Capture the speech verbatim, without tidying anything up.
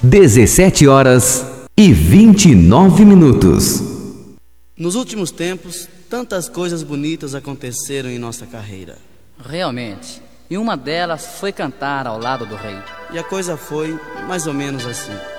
dezessete horas e vinte e nove minutos. Nos últimos tempos, tantas coisas bonitas aconteceram em nossa carreira. Realmente. E uma delas foi cantar ao lado do rei. E a coisa foi mais ou menos assim.